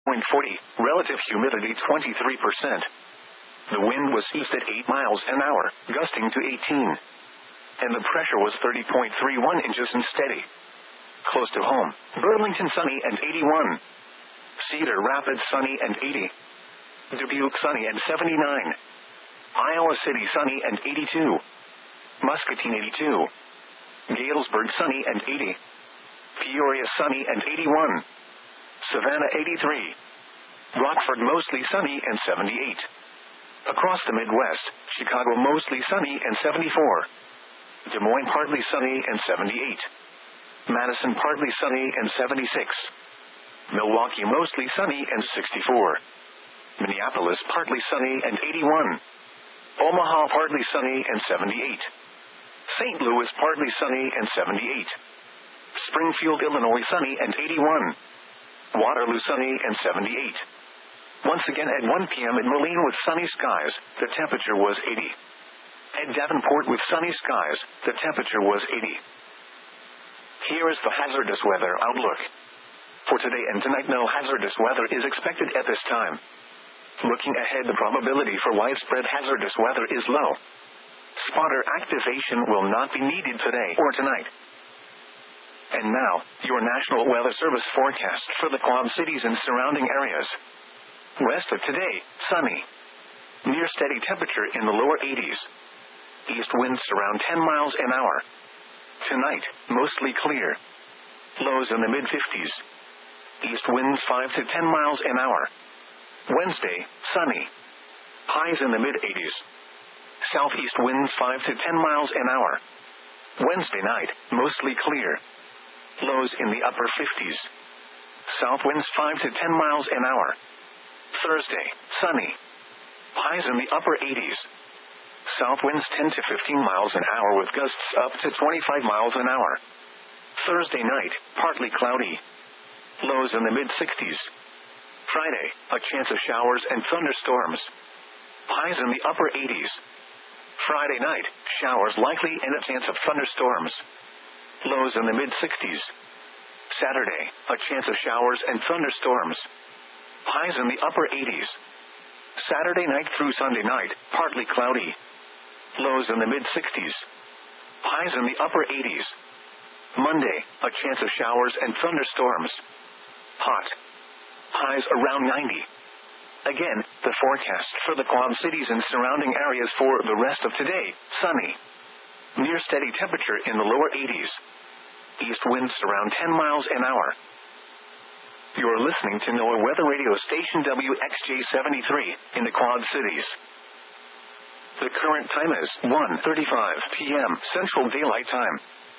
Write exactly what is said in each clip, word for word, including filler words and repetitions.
forty, relative humidity twenty-three percent. The wind was east at eight miles an hour, gusting to eighteen. And the pressure was thirty point three one inches and steady. Close to home, Burlington sunny and eighty-one. Cedar Rapids sunny and eighty. Dubuque sunny and seventy-nine. Iowa City sunny and eighty-two. Muscatine eighty-two. Galesburg sunny and eighty. Peoria sunny and eighty-one. Savannah eighty-three. Rockford mostly sunny and seventy-eight. Across the Midwest, Chicago mostly sunny and seventy-four. Des Moines partly sunny and seventy-eight. Madison partly sunny and seventy-six. Milwaukee mostly sunny and sixty-four. Minneapolis partly sunny and eighty-one. Omaha partly sunny and seventy-eight. Saint Louis partly sunny and seventy-eight. Springfield, Illinois sunny and eighty-one. Waterloo sunny and seventy-eight. Once again at one p.m. in Moline with sunny skies, the temperature was eighty. At Davenport with sunny skies, the temperature was eighty. Here is the hazardous weather outlook. For today and tonight, no hazardous weather is expected at this time. Looking ahead, the probability for widespread hazardous weather is low. Spotter activation will not be needed today or tonight. And now, your National Weather Service forecast for the Quad Cities and surrounding areas. West of today, sunny. Near steady temperature in the lower eighties. East winds around ten miles an hour. Tonight, mostly clear. Lows in the mid-fifties. East winds five to ten miles an hour. Wednesday, sunny. Highs in the mid-eighties. Southeast winds five to ten miles an hour. Wednesday night, mostly clear. Lows in the upper fifties. South winds five to ten miles an hour. Thursday, sunny. Highs in the upper eighties. South winds ten to fifteen miles an hour with gusts up to twenty-five miles an hour. Thursday night, partly cloudy. Lows in the mid-sixties. Friday, a chance of showers and thunderstorms. Highs in the upper eighties. Friday night, showers likely and a chance of thunderstorms. Lows in the mid-sixties. Saturday, a chance of showers and thunderstorms. Highs in the upper eighties. Saturday night through Sunday night, partly cloudy. Lows in the mid-sixties. Highs in the upper eighties. Monday, a chance of showers and thunderstorms. Hot. Highs around ninety. Again, the forecast for the Quad Cities and surrounding areas for the rest of today, sunny. Near steady temperature in the lower eighties. East winds around ten miles an hour. You're listening to NOAA Weather Radio Station W X J seventy-three in the Quad Cities. The current time is one thirty-five p.m. Central Daylight Time.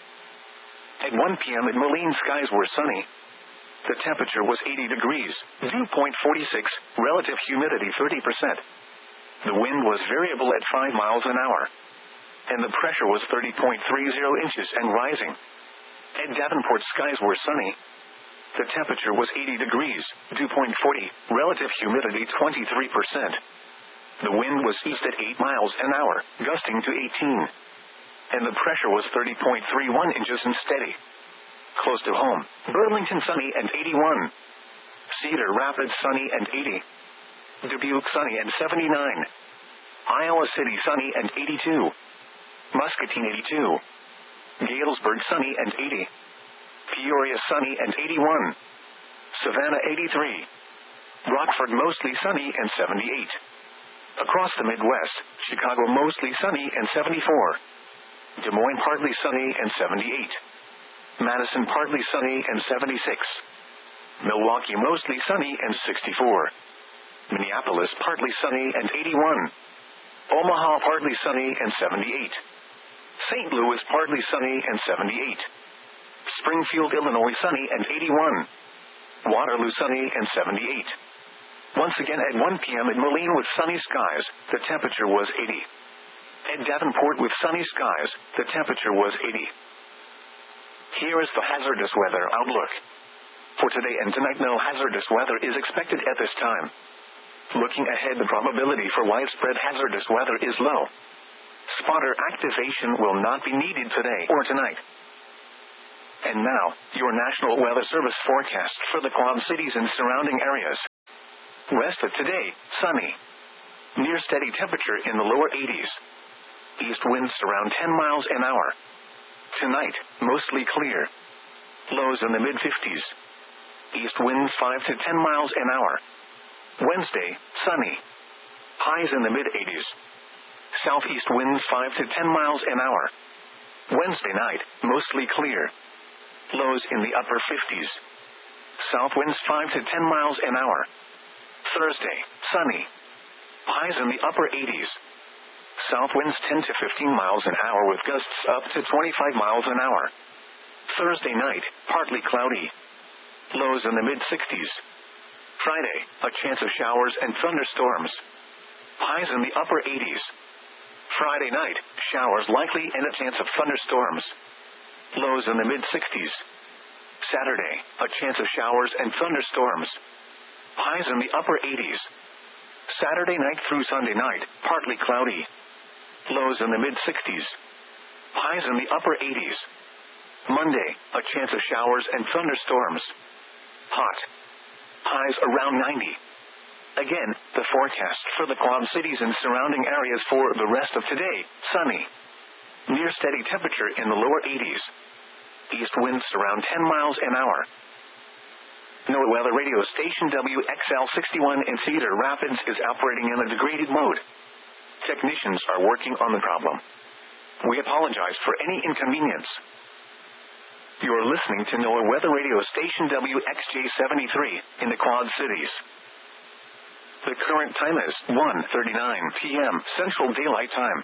At one p.m. at Moline, skies were sunny. The temperature was eighty degrees, dew point forty-six, relative humidity thirty percent. The wind was variable at five miles an hour. And the pressure was thirty point three zero inches and rising. At Davenport, skies were sunny. The temperature was eighty degrees, dew point forty, relative humidity twenty-three percent. The wind was east at eight miles an hour, gusting to eighteen. And the pressure was thirty point three one inches and steady. Close to home, Burlington sunny and eighty-one. Cedar Rapids sunny and eighty. Dubuque sunny and seventy-nine. Iowa City sunny and eighty-two. Muscatine eighty-two. Galesburg sunny and eighty. Peoria sunny and eighty-one. Savannah eighty-three. Rockford mostly sunny and seventy-eight. Across the Midwest, Chicago mostly sunny and seventy-four. Des Moines partly sunny and seventy-eight. Madison partly sunny and seventy-six. Milwaukee mostly sunny and sixty-four. Minneapolis partly sunny and eighty-one. Omaha partly sunny and seventy-eight. Saint Louis partly sunny and seventy-eight. Springfield, Illinois sunny and eighty-one. Waterloo sunny and seventy-eight. Once again at one p.m. at Moline with sunny skies, the temperature was eighty. At Davenport with sunny skies, the temperature was eighty. Here is the hazardous weather outlook. For today and tonight, no hazardous weather is expected at this time. Looking ahead, the probability for widespread hazardous weather is low. Spotter activation will not be needed today or tonight. And now, your National Weather Service forecast for the Quad Cities and surrounding areas. West of today, sunny. Near steady temperature in the lower eighties. East winds around ten miles an hour. Tonight, mostly clear. Lows in the mid fifties. East winds five to ten miles an hour. Wednesday, sunny. Highs in the mid eighties. Southeast winds five to ten miles an hour. Wednesday night, mostly clear. Lows in the upper fifties. South winds five to ten miles an hour. Thursday, sunny. Highs in the upper eighties. South winds ten to fifteen miles an hour with gusts up to twenty-five miles an hour. Thursday night, partly cloudy. Lows in the mid sixties. Friday, a chance of showers and thunderstorms. Highs in the upper eighties. Friday night, showers likely and a chance of thunderstorms. Lows in the mid sixties. Saturday, a chance of showers and thunderstorms. Highs in the upper eighties. Saturday night through Sunday night, partly cloudy. Lows in the mid sixties. Highs in the upper eighties. Monday, a chance of showers and thunderstorms. Hot. Highs around ninety. Again, the forecast for the Quad Cities and surrounding areas for the rest of today, sunny. Near steady temperature in the lower eighties. East winds around ten miles an hour. NOAA weather radio station W X L sixty-one in Cedar Rapids is operating in a degraded mode. Technicians are working on the problem. We apologize for any inconvenience. You are listening to NOAA weather radio station W X J seventy-three in the Quad Cities. The current time is one thirty-nine p m Central Daylight Time.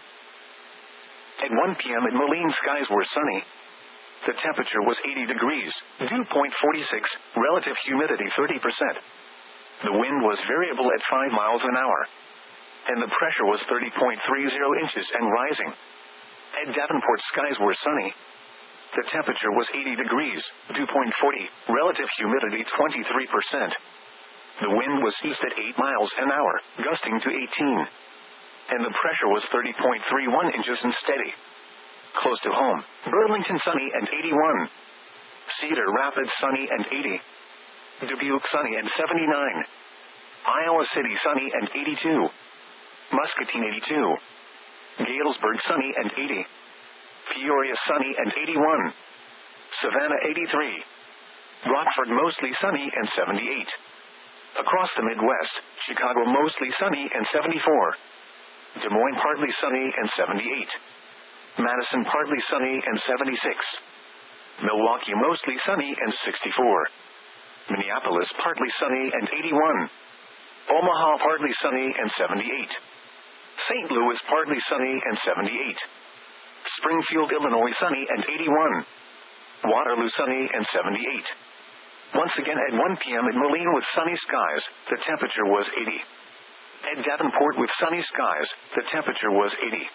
At one p m in Moline, skies were sunny. The temperature was eighty degrees, dew point forty-six, relative humidity thirty percent. The wind was variable at five miles an hour. And the pressure was thirty point three zero inches and rising. At Davenport, skies were sunny. The temperature was eighty degrees, dew point forty, relative humidity twenty-three percent. The wind was east at eight miles an hour, gusting to eighteen. And the pressure was thirty point three one inches and steady. Close to home, Burlington sunny and eighty-one. Cedar Rapids sunny and eighty. Dubuque sunny and seventy-nine. Iowa City sunny and eighty-two. Muscatine eighty-two. Galesburg sunny and eighty. Peoria sunny and eighty-one. Savannah eighty-three. Rockford mostly sunny and seventy-eight. Across the Midwest, Chicago mostly sunny and seventy-four. Des Moines partly sunny and seventy-eight. Madison partly sunny and seventy-six. Milwaukee mostly sunny and sixty-four. Minneapolis partly sunny and eighty-one. Omaha partly sunny and seventy-eight. Saint Louis partly sunny and seventy-eight. Springfield, Illinois sunny and eighty-one. Waterloo sunny and seventy-eight. Once again at one p m in Moline with sunny skies, the temperature was eighty. At Davenport with sunny skies, the temperature was eighty.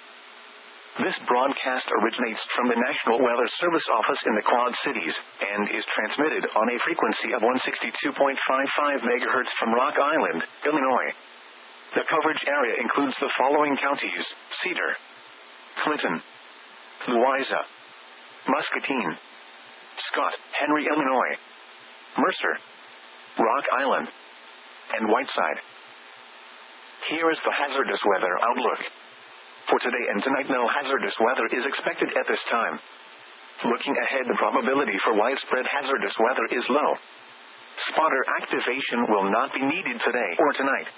This broadcast originates from the National Weather Service office in the Quad Cities, and is transmitted on a frequency of one sixty-two point five five megahertz from Rock Island, Illinois. The coverage area includes the following counties: Cedar, Clinton, Louisa, Muscatine, Scott, Henry, Illinois, Mercer, Rock Island, and Whiteside. Here is the hazardous weather outlook. For today and tonight, no hazardous weather is expected at this time. Looking ahead, the probability for widespread hazardous weather is low. Spotter activation will not be needed today or tonight.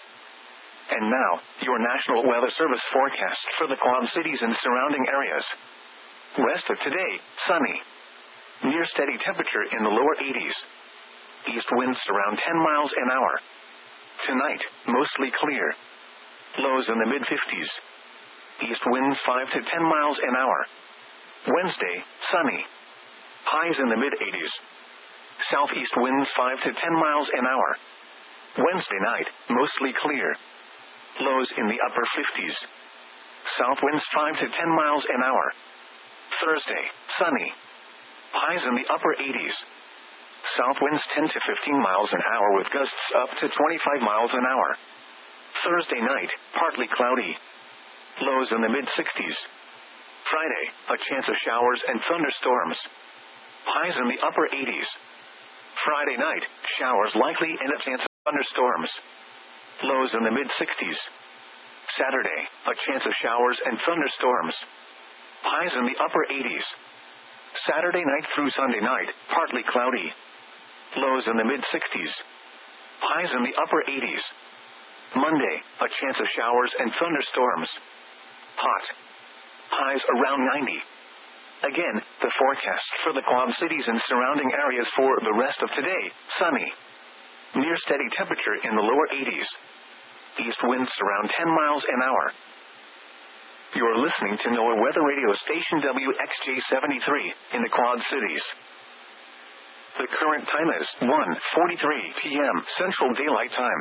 And now, your National Weather Service forecast for the Quad Cities and surrounding areas. West of today, sunny. Near steady temperature in the lower eighties. East winds around ten miles an hour. Tonight, mostly clear. Lows in the mid fifties. East winds five to ten miles an hour. Wednesday, sunny. Highs in the mid eighties. Southeast winds five to ten miles an hour. Wednesday night, mostly clear. Lows in the upper fifties. South winds five to ten miles an hour. Thursday, sunny. Highs in the upper eighties. South winds ten to fifteen miles an hour with gusts up to twenty-five miles an hour. Thursday night, partly cloudy. Lows in the mid sixties. Friday, a chance of showers and thunderstorms. Highs in the upper eighties. Friday night, showers likely and a chance of thunderstorms. Lows in the mid sixties. Saturday, a chance of showers and thunderstorms. Highs in the upper eighties. Saturday night through Sunday night, partly cloudy. Lows in the mid sixties. Highs in the upper eighties. Monday, a chance of showers and thunderstorms. Hot. Highs around ninety. Again, the forecast for the Quad Cities and surrounding areas for the rest of today: sunny. Near steady temperature in the lower eighties. East winds around ten miles an hour. You're listening to NOAA Weather Radio Station W X J seventy-three in the Quad Cities. The current time is one forty-three p.m. Central Daylight Time.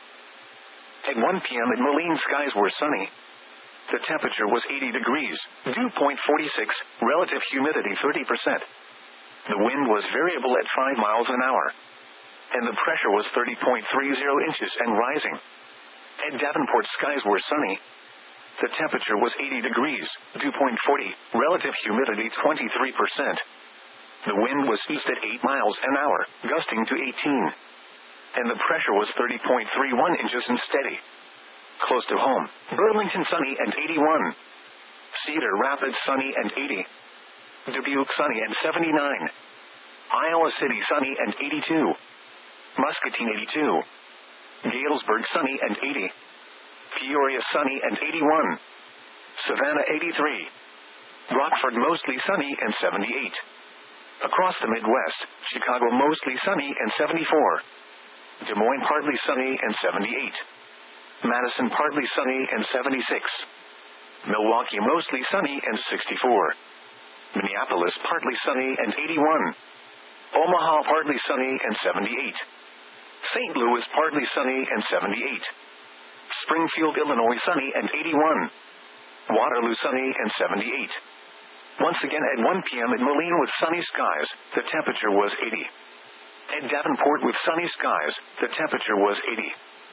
At one p.m. at Moline, skies were sunny. The temperature was eighty degrees, dew point forty-six, relative humidity thirty percent. The wind was variable at five miles an hour. And the pressure was thirty point three zero inches and rising. At Davenport, skies were sunny. The temperature was eighty degrees, dew point forty, relative humidity twenty-three percent. The wind was east at eight miles an hour, gusting to eighteen. And the pressure was thirty point three one inches and steady. Close to home, Burlington sunny and eighty-one. Cedar Rapids sunny and eighty. Dubuque sunny and seventy-nine. Iowa City sunny and eighty-two. Muscatine eighty-two. Galesburg sunny and eighty. Peoria sunny and eighty-one. Savannah eighty-three. Rockford mostly sunny and seventy-eight. Across the Midwest, Chicago mostly sunny and seventy-four. Des Moines partly sunny and seventy-eight. Madison partly sunny and seventy-six. Milwaukee mostly sunny and sixty-four. Minneapolis partly sunny and eighty-one. Omaha partly sunny and seventy-eight. Saint Louis partly sunny and seventy-eight. Springfield, Illinois sunny and eighty-one. Waterloo sunny and seventy-eight. Once again at one p.m. at Moline with sunny skies, the temperature was eighty. At Davenport with sunny skies, the temperature was eighty.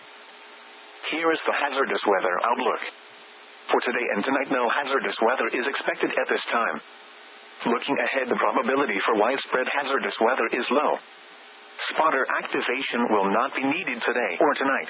Here is the hazardous weather outlook. For today and tonight, no hazardous weather is expected at this time. Looking ahead, the probability for widespread hazardous weather is low. Spotter activation will not be needed today or tonight.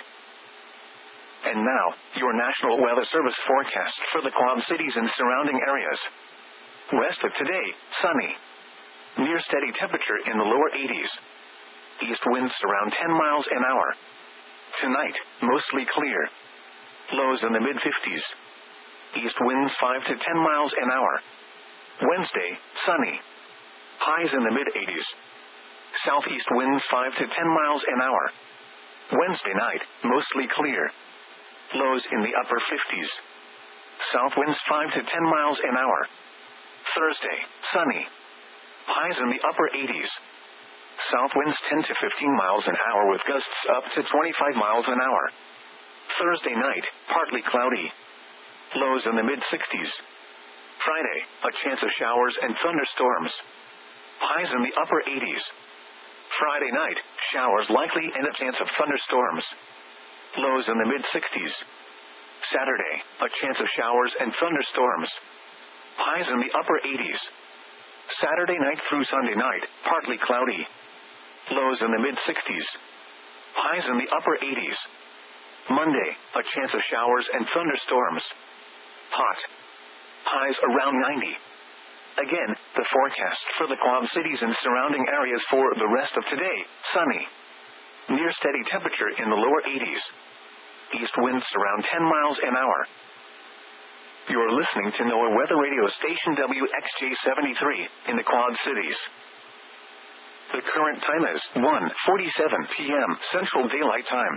And now, your National Weather Service forecast for the Quad Cities and surrounding areas. West of today, sunny. Near steady temperature in the lower eighties. East winds around ten miles an hour. Tonight, mostly clear. Lows in the mid fifties. East winds five to ten miles an hour. Wednesday, sunny. Highs in the mid eighties. Southeast winds five to ten miles an hour. Wednesday night, mostly clear. Lows in the upper fifties. South winds five to ten miles an hour. Thursday, sunny. Highs in the upper eighties. South winds ten to fifteen miles an hour with gusts up to twenty-five miles an hour. Thursday night, partly cloudy. Lows in the mid sixties. Friday, a chance of showers and thunderstorms. Highs in the upper eighties. Friday night, showers likely and a chance of thunderstorms. Lows in the mid sixties. Saturday, a chance of showers and thunderstorms. Highs in the upper eighties. Saturday night through Sunday night, partly cloudy. Lows in the mid sixties. Highs in the upper eighties. Monday, a chance of showers and thunderstorms. Hot. Highs around ninety. Again, the forecast for the Quad Cities and surrounding areas for the rest of today: sunny. Near steady temperature in the lower eighties. East winds around ten miles an hour. You're listening to NOAA Weather Radio Station W X J seventy-three in the Quad Cities. The current time is one forty-seven p.m. Central Daylight Time.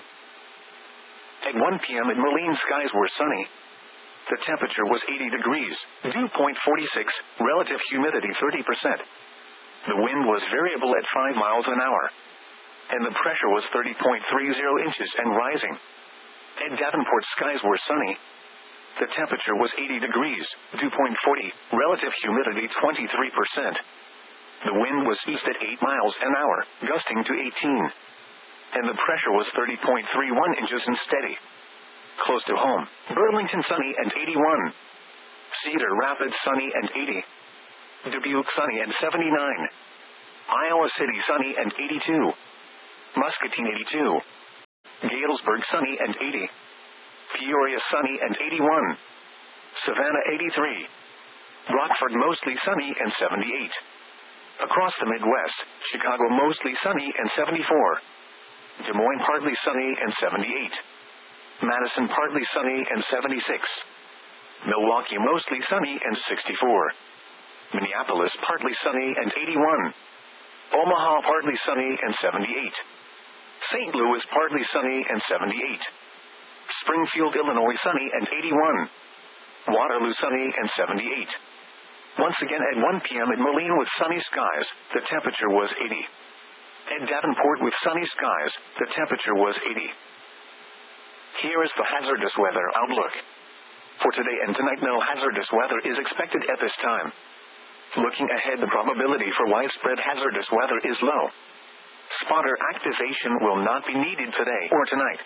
At one p.m. at Moline, skies were sunny. The temperature was eighty degrees, dew point forty-six, relative humidity thirty percent. The wind was variable at five miles an hour. And the pressure was thirty point three zero inches and rising. At Davenport, skies were sunny. The temperature was eighty degrees, dew point forty, relative humidity twenty-three percent. The wind was east at eight miles an hour, gusting to eighteen. And the pressure was thirty point three one inches and steady. Close to home, Burlington sunny and eighty-one. Cedar Rapids sunny and eighty. Dubuque sunny and seventy-nine. Iowa City sunny and eighty-two. Muscatine eighty-two. Galesburg sunny and eighty. Peoria sunny and eighty-one. Savannah eighty-three. Rockford mostly sunny and seventy-eight. Across the Midwest, Chicago mostly sunny and seventy-four. Des Moines partly sunny and seventy-eight. Madison partly sunny and seventy-six. Milwaukee mostly sunny and sixty-four. Minneapolis partly sunny and eighty-one. Omaha partly sunny and seventy-eight. Saint Louis partly sunny and seventy-eight. Springfield, Illinois sunny and eighty-one. Waterloo sunny and seventy-eight. Once again at one p.m. at Moline with sunny skies, the temperature was eighty. At Davenport with sunny skies, the temperature was eighty. Here is the hazardous weather outlook. For today and tonight, no hazardous weather is expected at this time. Looking ahead, the probability for widespread hazardous weather is low. Spotter activation will not be needed today or tonight.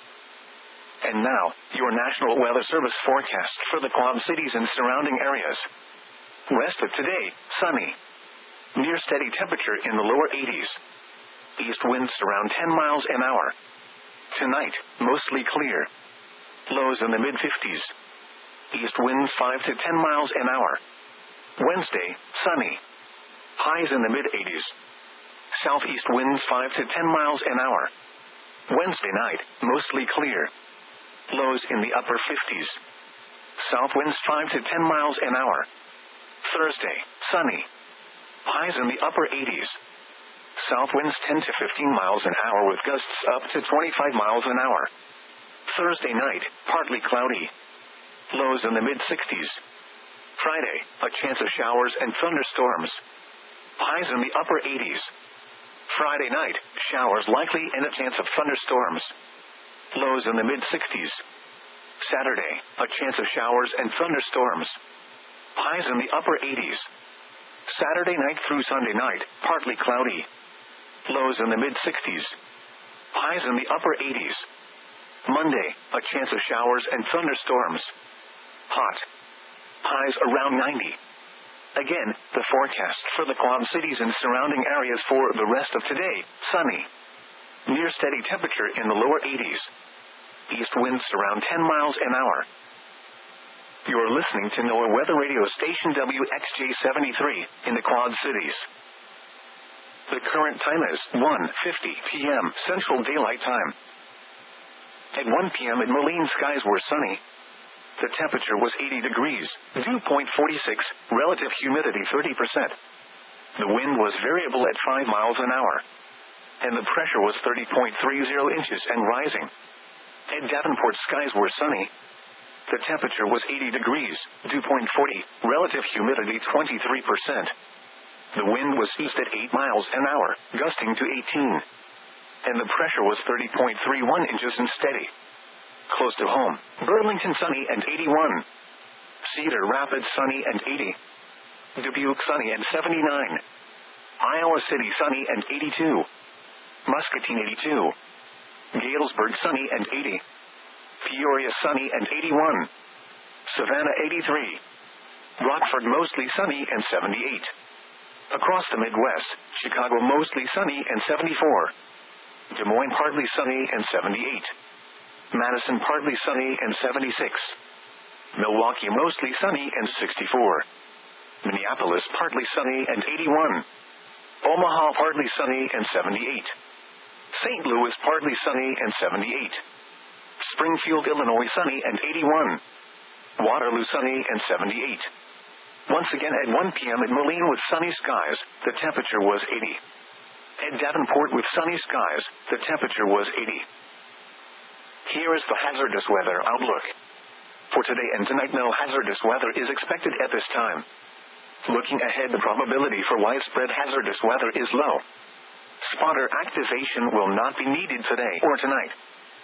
And now, your National Weather Service forecast for the Quad Cities and surrounding areas. Rest of today, sunny. Near steady temperature in the lower eighties. East winds around ten miles an hour. Tonight, mostly clear. Lows in the mid-fifties. East winds five to ten miles an hour. Wednesday, sunny. Highs in the mid-eighties. Southeast winds five to ten miles an hour. Wednesday night, mostly clear. Lows in the upper fifties. South winds five to ten miles an hour. Thursday, sunny. Highs in the upper eighties. South winds ten to fifteen miles an hour with gusts up to twenty-five miles an hour. Thursday night, partly cloudy. Lows in the mid-sixties. Friday, a chance of showers and thunderstorms. Highs in the upper eighties. Friday night, showers likely and a chance of thunderstorms. Lows in the mid-sixties. Saturday, a chance of showers and thunderstorms. Highs in the upper eighties. Saturday night through Sunday night, partly cloudy. Lows in the mid-sixties. Highs in the upper eighties. Monday, a chance of showers and thunderstorms. Hot. Highs around ninety. Again, the forecast for the Quad Cities and surrounding areas for the rest of today, sunny. Near steady temperature in the lower eighties. East winds around ten miles an hour. You are listening to NOAA Weather Radio Station W X J seventy-three in the Quad Cities. The current time is one fifty p.m. Central Daylight Time. At one p.m. at Moline, skies were sunny. The temperature was eighty degrees, dew point forty-six, relative humidity thirty percent. The wind was variable at five miles an hour. And the pressure was thirty point three zero inches and rising. At Davenport, skies were sunny. The temperature was eighty degrees, dew point forty, relative humidity twenty-three percent. The wind was east at eight miles an hour, gusting to eighteen. And the pressure was thirty point three one inches and steady. Close to home, Burlington sunny and eighty-one. Cedar Rapids sunny and eighty. Dubuque sunny and seventy-nine. Iowa City sunny and eighty-two. Muscatine eighty-two. Galesburg sunny and eighty. Peoria sunny and eighty-one. Savannah eighty-three. Rockford mostly sunny and seventy-eight. Across the Midwest, Chicago mostly sunny and seventy-four. Des Moines partly sunny and seventy-eight. Madison partly sunny and seventy-six. Milwaukee mostly sunny and sixty-four. Minneapolis partly sunny and eighty-one. Omaha partly sunny and seventy-eight. Saint Louis partly sunny and seventy-eight. Springfield, Illinois sunny and eighty-one. Waterloo sunny and seventy-eight. Once again at one p.m. at Moline with sunny skies, the temperature was eighty. At Davenport with sunny skies, the temperature was eighty. Here is the hazardous weather outlook. For today and tonight, no hazardous weather is expected at this time. Looking ahead, the probability for widespread hazardous weather is low. Spotter activation will not be needed today or tonight.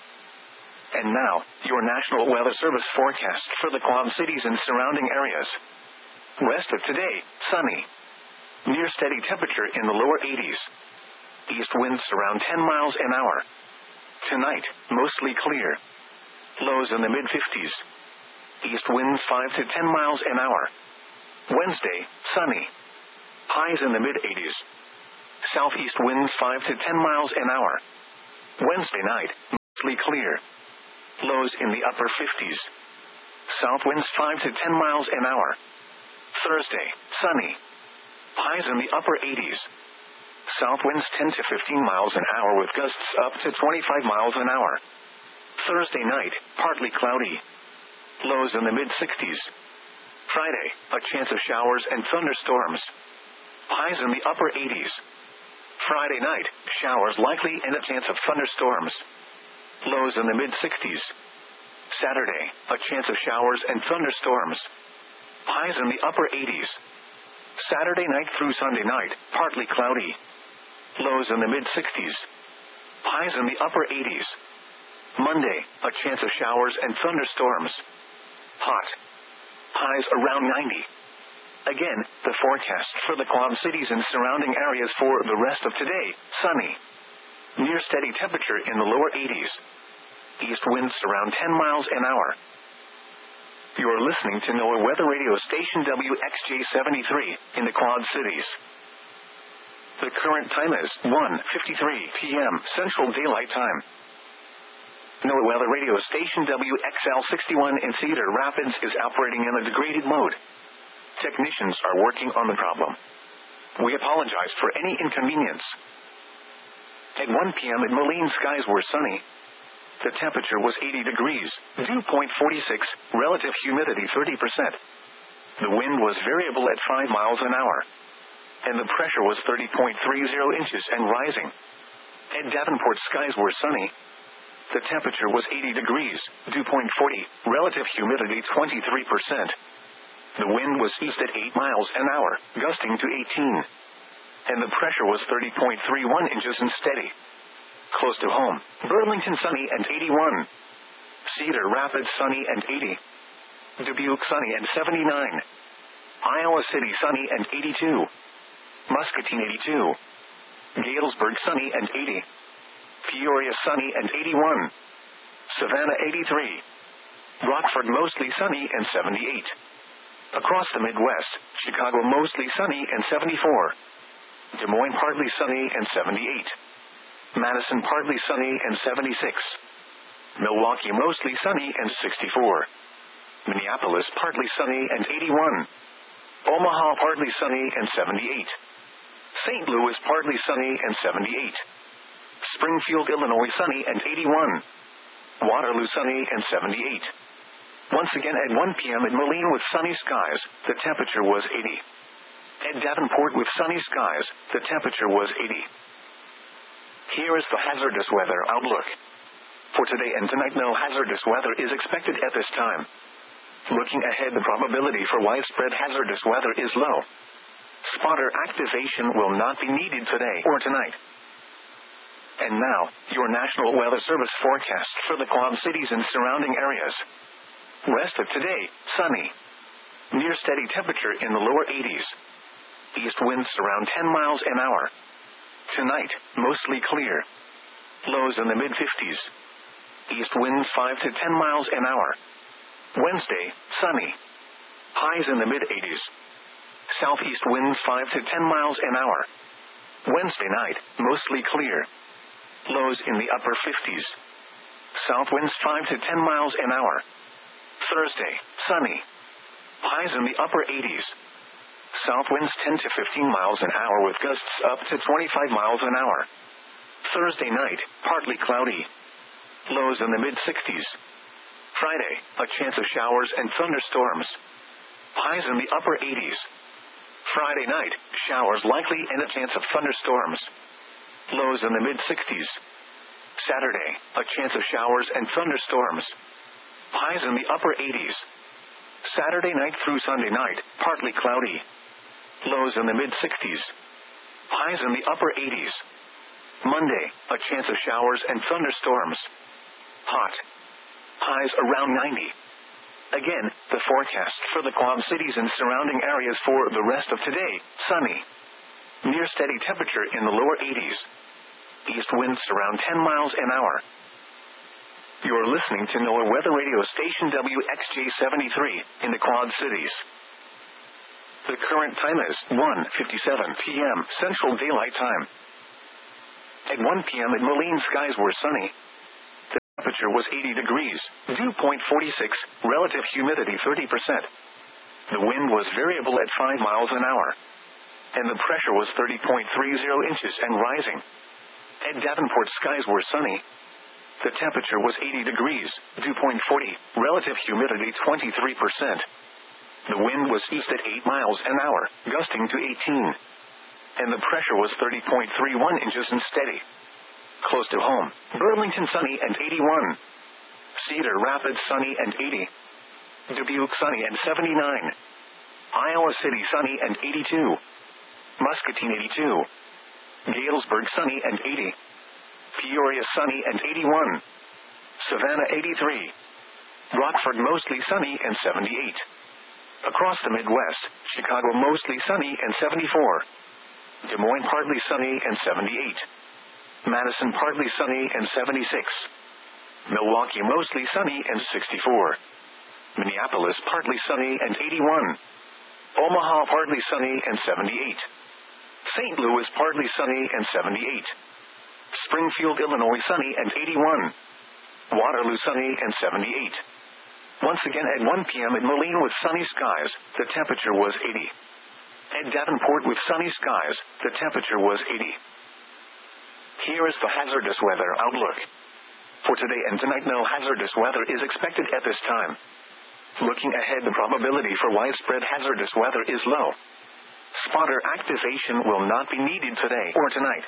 And now, your National Weather Service forecast for the Quad Cities and surrounding areas. Rest of today, sunny. Near steady temperature in the lower eighties. East winds around ten miles an hour. Tonight, mostly clear. Lows in the mid-fifties. East winds five to ten miles an hour. Wednesday, sunny. Highs in the mid-eighties. Southeast winds five to ten miles an hour. Wednesday night, mostly clear. Lows in the upper fifties. South winds five to ten miles an hour. Thursday, sunny. Highs in the upper eighties. South winds ten to fifteen miles an hour with gusts up to twenty-five miles an hour. Thursday night, partly cloudy. Lows in the mid-sixties. Friday, a chance of showers and thunderstorms. Highs in the upper eighties. Friday night, showers likely and a chance of thunderstorms. Lows in the mid-sixties. Saturday, a chance of showers and thunderstorms. Highs in the upper eighties. Saturday night through Sunday night, partly cloudy. Lows in the mid-sixties. Highs in the upper eighties. Monday, a chance of showers and thunderstorms. Hot. Highs around ninety. Again, the forecast for the Quad Cities and surrounding areas for the rest of today, sunny. Near steady temperature in the lower eighties. East winds around ten miles an hour. You are listening to NOAA Weather Radio Station W X J seventy-three in the Quad Cities. The current time is one fifty-three p m Central Daylight Time. NOAA Weather Radio Station W X L sixty-one in Cedar Rapids is operating in a degraded mode. Technicians are working on the problem. We apologize for any inconvenience. At one p m at Moline, skies were sunny. The temperature was eighty degrees, dew point forty-six, relative humidity thirty percent. The wind was variable at five miles an hour. And the pressure was thirty point three zero inches and rising. At Davenport, skies were sunny. The temperature was eighty degrees, dew point forty, relative humidity twenty-three percent. The wind was east at eight miles an hour, gusting to eighteen. And the pressure was thirty point three one inches and steady. Close to home, Burlington sunny and eighty-one. Cedar Rapids sunny and eighty. Dubuque sunny and seventy-nine. Iowa City sunny and eighty-two. Muscatine eighty-two. Galesburg sunny and eighty. Peoria sunny and eighty-one. Savannah eighty-three. Rockford mostly sunny and seventy-eight. Across the Midwest, Chicago mostly sunny and seventy-four. Des Moines partly sunny and seventy-eight. Madison partly sunny and seventy-six. Milwaukee mostly sunny and sixty-four. Minneapolis partly sunny and eighty-one. Omaha partly sunny and seventy-eight. Saint Louis partly sunny and seventy-eight. Springfield, Illinois sunny and eighty-one. Waterloo sunny and seventy-eight. Once again at one p m at Moline with sunny skies, the temperature was eighty. At Davenport with sunny skies, the temperature was eighty. Here is the hazardous weather outlook. For today and tonight, no hazardous weather is expected at this time. Looking ahead, the probability for widespread hazardous weather is low. Spotter activation will not be needed today or tonight. And now, your National Weather Service forecast for the Quad Cities and surrounding areas. Rest of today, sunny. Near steady temperature in the lower eighties. East winds around ten miles an hour. Tonight, mostly clear. Lows in the mid-fifties. East winds five to ten miles an hour. Wednesday, sunny. Highs in the mid-eighties. Southeast winds five to ten miles an hour. Wednesday night, mostly clear. Lows in the upper fifties. South winds five to ten miles an hour. Thursday, sunny. Highs in the upper eighties. South winds ten to fifteen miles an hour with gusts up to twenty-five miles an hour. Thursday night, partly cloudy. Lows in the mid-sixties. Friday, a chance of showers and thunderstorms. Highs in the upper eighties. Friday night, showers likely and a chance of thunderstorms. Lows in the mid-sixties. Saturday, a chance of showers and thunderstorms. Highs in the upper eighties. Saturday night through Sunday night, partly cloudy. Lows in the mid-sixties. Highs in the upper eighties. Monday, a chance of showers and thunderstorms. Hot. Highs around ninety. Again, the forecast for the Quad Cities and surrounding areas for the rest of today, sunny. Near steady temperature in the lower eighties. East winds around ten miles an hour. You are listening to NOAA Weather Radio Station W X J seventy-three in the Quad Cities. The current time is one fifty-seven p m Central Daylight Time. At one p m at Moline, skies were sunny. temperature was eighty degrees, dew point forty-six, relative humidity thirty percent. The wind was variable at five miles an hour. And the pressure was thirty point three zero inches and rising. At Davenport, skies were sunny. The temperature was eighty degrees, dew point forty, relative humidity twenty-three percent. The wind was east at eight miles an hour, gusting to eighteen. And the pressure was thirty point three one inches and steady. Close to home, Burlington sunny and eighty-one. Cedar Rapids sunny and eighty. Dubuque sunny and seventy-nine. Iowa City sunny and eighty-two. Muscatine eighty-two. Galesburg sunny and eighty. Peoria sunny and eighty-one. Savannah eighty-three. Rockford mostly sunny and seventy-eight. Across the Midwest, Chicago mostly sunny and seventy-four. Des Moines partly sunny and seventy-eight. Madison partly sunny and seventy-six. Milwaukee mostly sunny and sixty-four. Minneapolis partly sunny and eighty-one. Omaha partly sunny and seventy-eight. Saint Louis partly sunny and seventy-eight. Springfield, Illinois sunny and eighty-one. Waterloo sunny and seventy-eight. Once again at one p.m. at Moline with sunny skies, the temperature was eighty. At Davenport with sunny skies, the temperature was eighty. Here is the hazardous weather outlook. For today and tonight, no hazardous weather is expected at this time. Looking ahead, the probability for widespread hazardous weather is low. Spotter activation will not be needed today or tonight.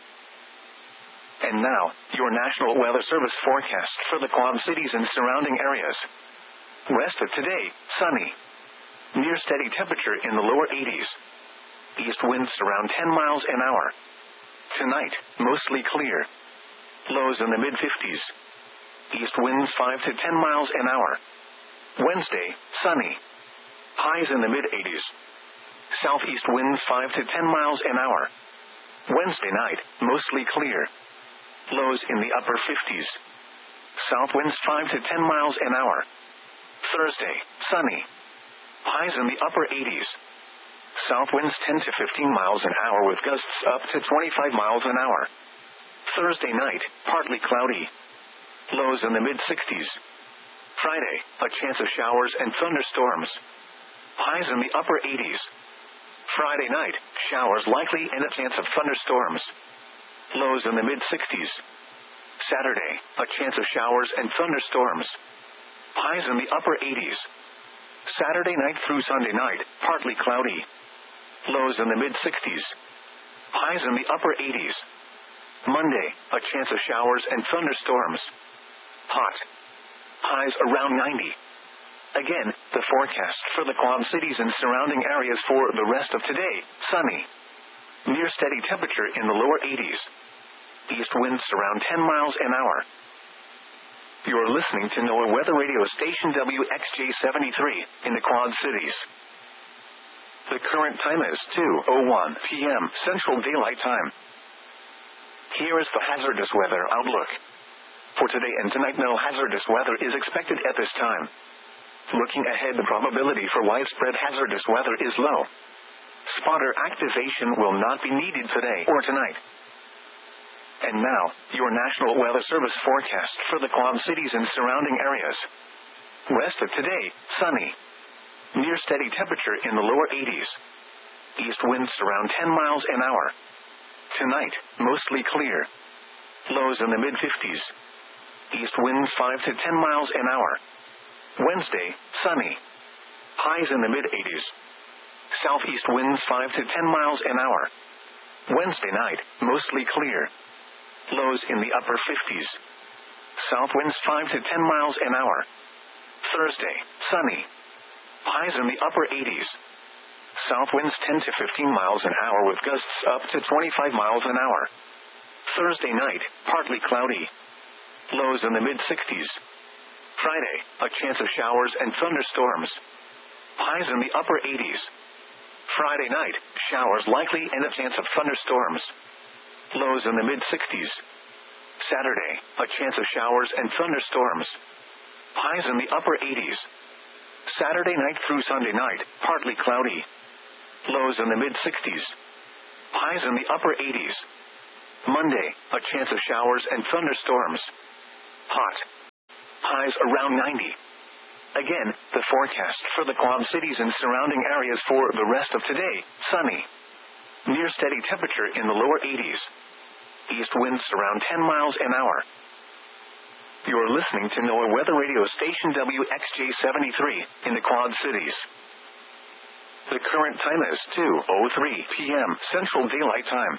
And now, your National Weather Service forecast for the Quad Cities and surrounding areas. Rest of today, sunny. Near steady temperature in the lower eighties. East winds around ten miles an hour. Tonight, mostly clear. Lows in the mid-fifties. East winds five to ten miles an hour. Wednesday, sunny. Highs in the mid-eighties. Southeast winds five to ten miles an hour. Wednesday night, mostly clear. Lows in the upper fifties. South winds five to ten miles an hour. Thursday, sunny. Highs in the upper eighties. South winds ten to fifteen miles an hour with gusts up to twenty-five miles an hour. Thursday night, partly cloudy. Lows in the mid-sixties. Friday, a chance of showers and thunderstorms. Highs in the upper eighties. Friday night, showers likely and a chance of thunderstorms. Lows in the mid-sixties. Saturday, a chance of showers and thunderstorms. Highs in the upper eighties. Saturday night through Sunday night, partly cloudy. Lows in the mid-sixties. Highs in the upper eighties. Monday, a chance of showers and thunderstorms. Hot. Highs around ninety. Again, the forecast for the Quad Cities and surrounding areas for the rest of today, sunny. Near steady temperature in the lower eighties. East winds around ten miles an hour. You're listening to NOAA Weather Radio Station W X J seventy-three in the Quad Cities. The current time is two oh one p.m. Central Daylight Time. Here is the hazardous weather outlook. For today and tonight, no hazardous weather is expected at this time. Looking ahead, the probability for widespread hazardous weather is low. Spotter activation will not be needed today or tonight. And now, your National Weather Service forecast for the Quad Cities and surrounding areas. Rest of today, sunny. Near steady temperature in the lower eighties. East winds around ten miles an hour. Tonight, mostly clear. Lows in the mid-fifties. East winds five to ten miles an hour. Wednesday, sunny. Highs in the mid-eighties. Southeast winds five to ten miles an hour. Wednesday night, mostly clear. Lows in the upper fifties. South winds five to ten miles an hour. Thursday, sunny. Highs in the upper eighties. South winds ten to fifteen miles an hour with gusts up to twenty-five miles an hour. Thursday night, partly cloudy. Lows in the mid-sixties. Friday, a chance of showers and thunderstorms. Highs in the upper eighties. Friday night, showers likely and a chance of thunderstorms. Lows in the mid-sixties. Saturday, a chance of showers and thunderstorms. Highs in the upper eighties. Saturday night through Sunday night, partly cloudy. Lows in the mid-sixties. Highs in the upper eighties. Monday, a chance of showers and thunderstorms. Hot. highs around ninety. Again, the forecast for the Quad Cities and surrounding areas for the rest of today: sunny. Near steady temperature in the lower eighties. East winds around ten miles an hour. You're listening to NOAA Weather Radio Station W X J seventy-three in the Quad Cities. The current time is two oh three p.m. Central Daylight Time.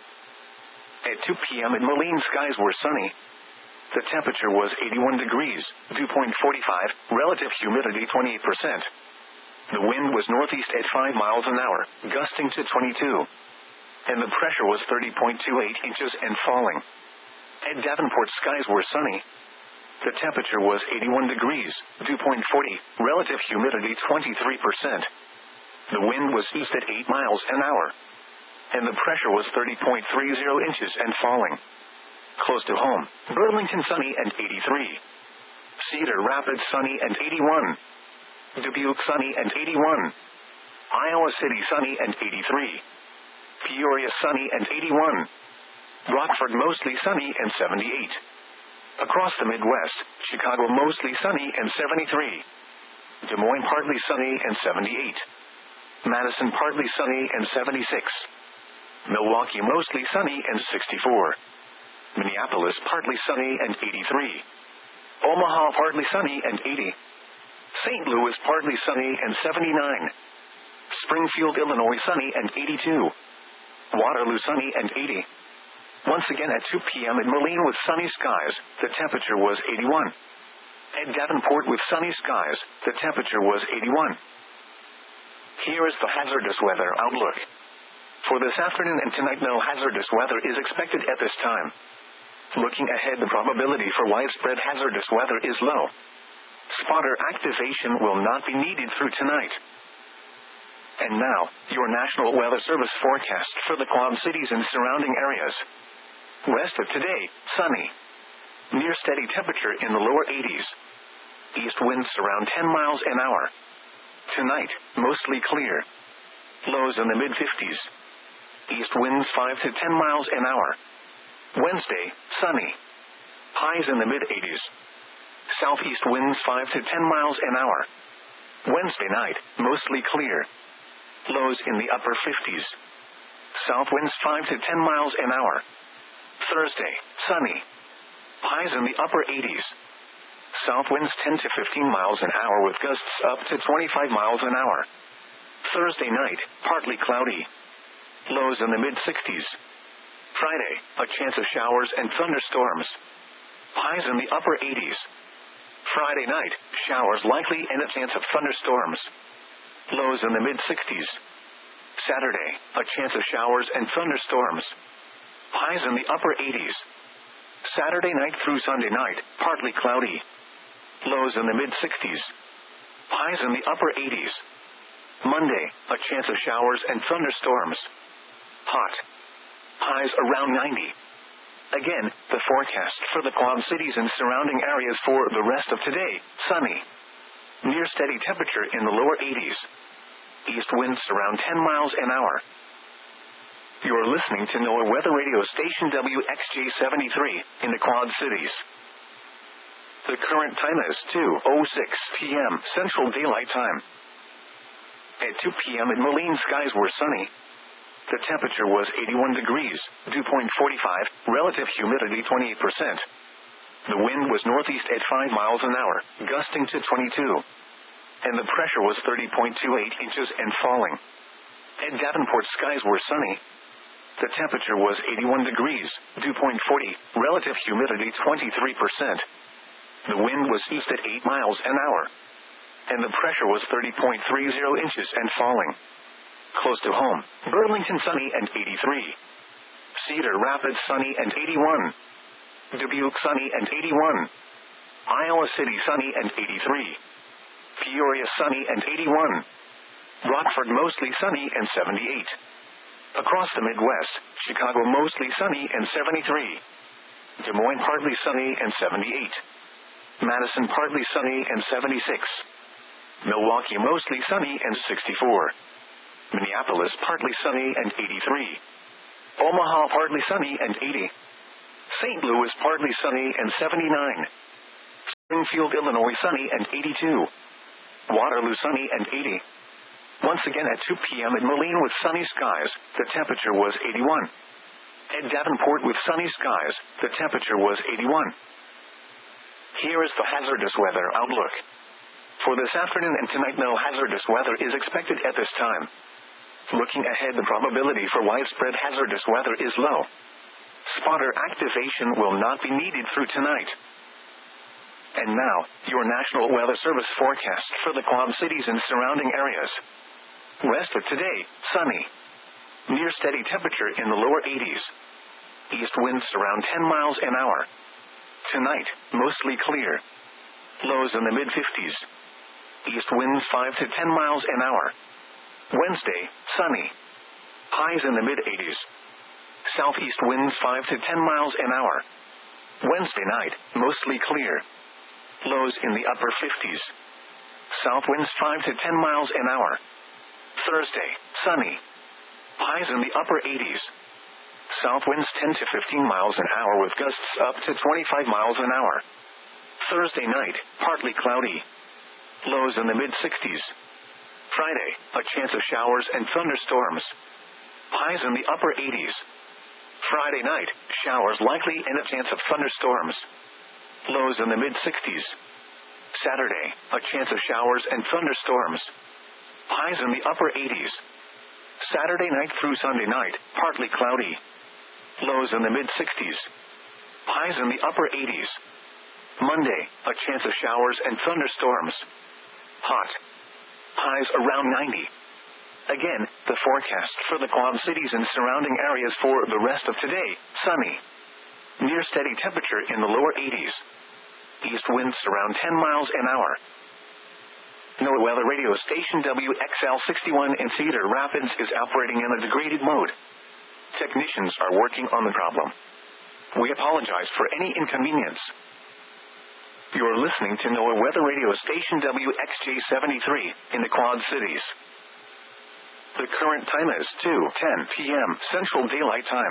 At two p.m. in Moline, skies were sunny. The temperature was eighty-one degrees, dew point forty-five, relative humidity twenty-eight percent. The wind was northeast at five miles an hour, gusting to twenty-two. And the pressure was thirty point two eight inches and falling. At Davenport, skies were sunny. The temperature was eighty-one degrees, dew point forty, relative humidity twenty-three percent. The wind was east at eight miles an hour. And the pressure was thirty point three zero inches and falling. Close to home, Burlington sunny and eighty-three. Cedar Rapids sunny and eighty-one. Dubuque sunny and eighty-one. Iowa City sunny and eighty-three. Peoria sunny and eighty-one. Rockford mostly sunny and seventy-eight. Across the Midwest, Chicago mostly sunny and seventy-three. Des Moines partly sunny and seventy-eight. Madison partly sunny and seventy-six. Milwaukee mostly sunny and sixty-four. Minneapolis partly sunny and eighty-three. Omaha partly sunny and eighty. Saint Louis partly sunny and seventy-nine. Springfield, Illinois sunny and eighty-two. Waterloo sunny and eighty. Once again at two p.m. in Moline with sunny skies, the temperature was eighty-one. At Davenport with sunny skies, the temperature was eighty-one. Here is the hazardous weather outlook. For this afternoon and tonight, no hazardous weather is expected at this time. Looking ahead, the probability for widespread hazardous weather is low. Spotter activation will not be needed through tonight. And now, your National Weather Service forecast for the Quad Cities and surrounding areas. West of today, sunny. Near steady temperature in the lower eighties. East winds around ten miles an hour. Tonight, mostly clear. Lows in the mid-fifties. East winds five to ten miles an hour. Wednesday, sunny. Highs in the mid-eighties. Southeast winds five to ten miles an hour. Wednesday night, mostly clear. Lows in the upper fifties. South winds five to ten miles an hour. Thursday, sunny. Highs in the upper eighties. South winds ten to fifteen miles an hour with gusts up to twenty-five miles an hour. Thursday night, partly cloudy. Lows in the mid-sixties. Friday, a chance of showers and thunderstorms. Highs in the upper eighties. Friday night, showers likely and a chance of thunderstorms. Lows in the mid-sixties. Saturday, a chance of showers and thunderstorms. Highs in the upper eighties. Saturday night through Sunday night, partly cloudy. Lows in the mid-sixties. Highs in the upper eighties. Monday, a chance of showers and thunderstorms. Hot. Highs around ninety. Again, the forecast for the Quad Cities and surrounding areas for the rest of today: sunny. Near steady temperature in the lower eighties. East winds around ten miles an hour. You're listening to NOAA Weather Radio Station W X J seventy-three in the Quad Cities. The current time is two oh six p.m. Central Daylight Time. At two p.m. in Moline, skies were sunny. The temperature was eighty-one degrees, dew point forty-five, relative humidity twenty-eight percent. The wind was northeast at five miles an hour, gusting to twenty-two. And the pressure was thirty point two eight inches and falling. At Davenport, skies were sunny. The temperature was eighty-one degrees, dew point forty, relative humidity twenty-three percent. The wind was east at eight miles an hour. And the pressure was thirty point three zero inches and falling. Close to home, Burlington sunny and eighty-three. Cedar Rapids sunny and eighty-one. Dubuque sunny and eighty-one. Iowa City sunny and eighty-three. Peoria sunny and eighty-one. Rockford mostly sunny and seventy-eight. Across the Midwest, Chicago mostly sunny and seventy-three. Des Moines partly sunny and seventy-eight. Madison partly sunny and seventy-six. Milwaukee mostly sunny and sixty-four. Minneapolis partly sunny and eighty-three. Omaha partly sunny and eighty. Saint Louis partly sunny and seventy-nine. Springfield, Illinois, sunny and eighty-two. Waterloo, sunny and eighty. Once again at two p.m. at Moline with sunny skies, the temperature was eighty-one. At Davenport with sunny skies, the temperature was eighty-one. Here is the hazardous weather outlook. For this afternoon and tonight, no hazardous weather is expected at this time. Looking ahead, the probability for widespread hazardous weather is low. Spotter activation will not be needed through tonight. And now, your National Weather Service forecast for the Quad Cities and surrounding areas. Rest of today, sunny. Near steady temperature in the lower eighties. East winds around ten miles an hour. Tonight, mostly clear. Lows in the mid-fifties. East winds five to ten miles an hour. Wednesday, sunny. Highs in the mid-eighties. Southeast winds five to ten miles an hour. Wednesday night, mostly clear. Lows in the upper fifties. South winds five to ten miles an hour. Thursday, sunny. Highs in the upper eighties. South winds ten to fifteen miles an hour with gusts up to twenty-five miles an hour. Thursday night, partly cloudy. Lows in the mid-sixties. Friday, a chance of showers and thunderstorms. Highs in the upper eighties. Friday night, showers likely and a chance of thunderstorms. Lows in the mid-sixties. Saturday, a chance of showers and thunderstorms. Highs in the upper eighties. Saturday night through Sunday night, partly cloudy. Lows in the mid-sixties. Highs in the upper eighties. Monday, a chance of showers and thunderstorms. Hot. Highs around ninety. Again, the forecast for the Quad Cities and surrounding areas for the rest of today, sunny. Near steady temperature in the lower eighties. East winds around ten miles an hour. NOAA Weather Radio Station W X L sixty-one in Cedar Rapids is operating in a degraded mode. Technicians are working on the problem. We apologize for any inconvenience. You're listening to NOAA Weather Radio Station W X J seventy-three in the Quad Cities. The current time is two ten p.m. Central Daylight Time.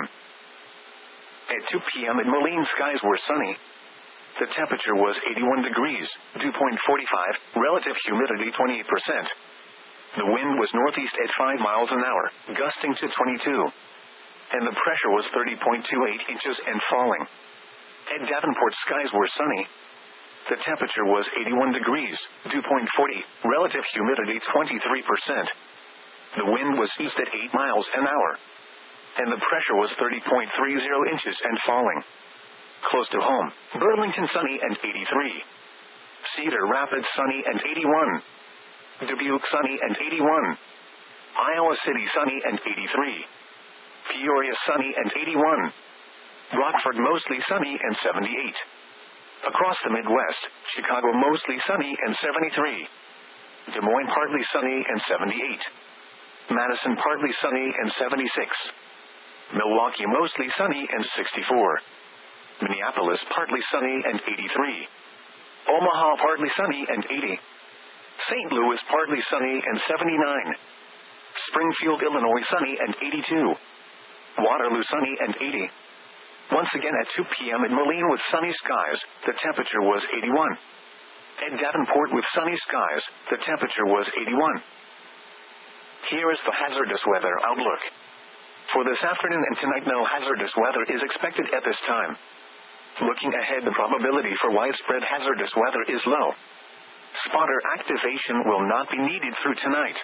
At two p.m. at Moline, skies were sunny. The temperature was eighty-one degrees, dew point forty-five, relative humidity twenty-eight percent. The wind was northeast at five miles an hour, gusting to twenty-two. And the pressure was thirty point two eight inches and falling. At Davenport, skies were sunny. The temperature was eighty-one degrees, dew point forty, relative humidity twenty-three percent. The wind was east at eight miles an hour. And the pressure was thirty point three zero inches and falling. Close to home, Burlington sunny and eighty-three. Cedar Rapids sunny and eighty-one. Dubuque sunny and eighty-one. Iowa City sunny and eighty-three. Peoria sunny and eighty-one. Rockford mostly sunny and seventy-eight. Across the Midwest, Chicago mostly sunny and seventy-three. Des Moines partly sunny and seventy-eight. Madison partly sunny and seventy-six. Milwaukee mostly sunny and sixty-four. Minneapolis partly sunny and eighty-three. Omaha partly sunny and eighty. Saint Louis partly sunny and seventy-nine. Springfield, Illinois sunny and eighty-two. Waterloo sunny and eighty. Once again at two p.m. at Moline with sunny skies, the temperature was eighty-one. At Davenport with sunny skies, the temperature was eighty-one. Here is the hazardous weather outlook. For this afternoon and tonight, no hazardous weather is expected at this time. Looking ahead, the probability for widespread hazardous weather is low. Spotter activation will not be needed through tonight.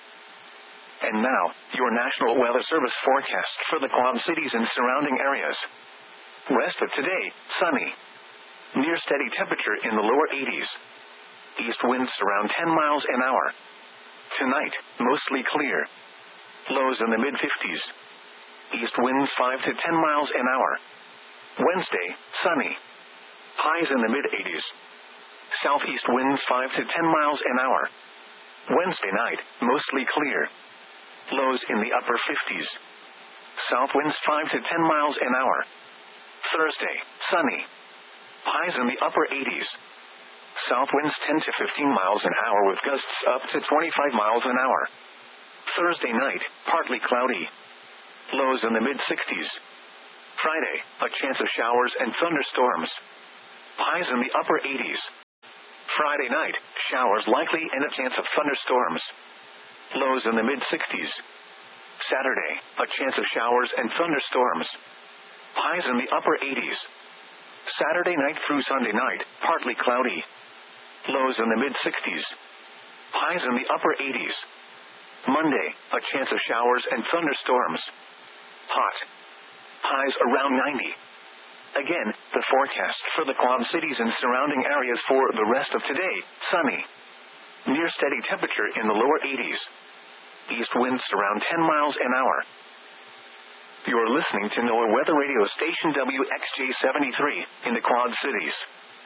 And now, your National Weather Service forecast for the Quad Cities and surrounding areas. Rest of today, sunny. Near steady temperature in the lower eighties. East winds around ten miles an hour. Tonight, mostly clear. Lows in the mid-fifties. East winds five to ten miles an hour. Wednesday, sunny. Highs in the mid-eighties. Southeast winds five to ten miles an hour. Wednesday night, mostly clear. Lows in the upper fifties. South winds five to ten miles an hour. Thursday, sunny. Highs in the upper eighties. South winds ten to fifteen miles an hour with gusts up to twenty-five miles an hour. Thursday night, partly cloudy. Lows in the mid-sixties. Friday, a chance of showers and thunderstorms. Highs in the upper eighties. Friday night, showers likely and a chance of thunderstorms. Lows in the mid sixties. Saturday, a chance of showers and thunderstorms. Highs in the upper eighties. Saturday night through Sunday night, partly cloudy. Lows in the mid sixties. Highs in the upper eighties. Monday, a chance of showers and thunderstorms. Hot. Highs around ninety. Again, the forecast for the Quad Cities and surrounding areas for the rest of today: sunny. Near steady temperature in the lower eighties. East winds around ten miles an hour. You're listening to NOAA Weather Radio Station W X J seventy-three in the Quad Cities.